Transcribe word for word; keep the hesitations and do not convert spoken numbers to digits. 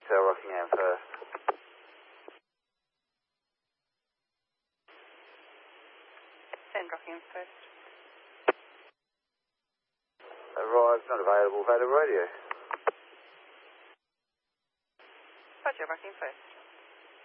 So Rockingham first. Send Rockingham first. Arrived, not available, available radio. Roger, Rockingham first.